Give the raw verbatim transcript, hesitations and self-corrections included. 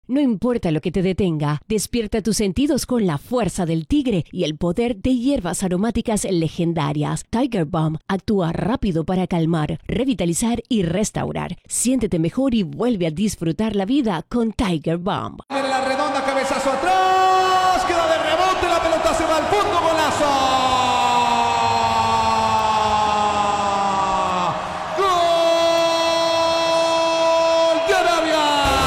No importa lo que te detenga, despierta tus sentidos con la fuerza del tigre y el poder de hierbas aromáticas legendarias. Tiger Balm actúa rápido para calmar, revitalizar y restaurar. Siéntete mejor y vuelve a disfrutar la vida con Tiger Balm. En la redonda, cabezazo atrás.